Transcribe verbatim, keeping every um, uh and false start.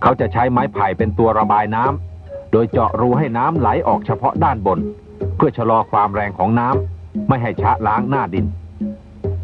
เขาจะใช้ไม้ไผ่เป็นตัวระบายน้ำโดยเจาะรูให้น้ำไหลออกเฉพาะด้านบนเพื่อชะลอความแรงของน้ำไม่ให้ชะล้างหน้าดิน